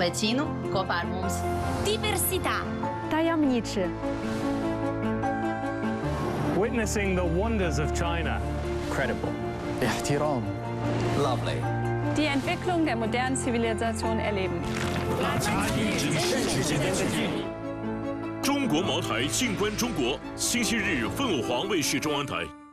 vecino ko par mums. Diversità. Tajemniczy. Witnessing the wonders of China. Credible. احترام. Lovely. Die Entwicklung der modernen Zivilisation erleben. 中国茅台静观中国，星期日凤凰卫视中央台。